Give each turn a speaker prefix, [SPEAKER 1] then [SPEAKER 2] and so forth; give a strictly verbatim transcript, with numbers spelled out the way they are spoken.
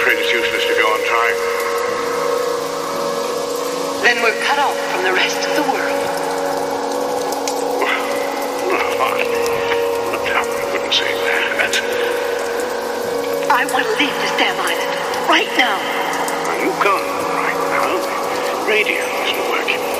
[SPEAKER 1] afraid it's useless to go on trying.
[SPEAKER 2] Then we're cut off from the rest of the world.
[SPEAKER 1] Well, no, I, I wouldn't say that.
[SPEAKER 2] I want to leave this damn island. Right now.
[SPEAKER 1] Are you gone right now? Radio.